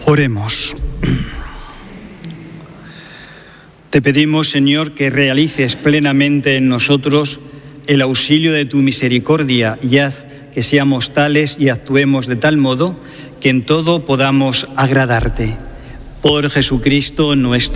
Oremos. Te pedimos, Señor, que realices plenamente en nosotros el auxilio de tu misericordia y haz que seamos tales y actuemos de tal modo que en todo podamos agradarte. Por Jesucristo nuestro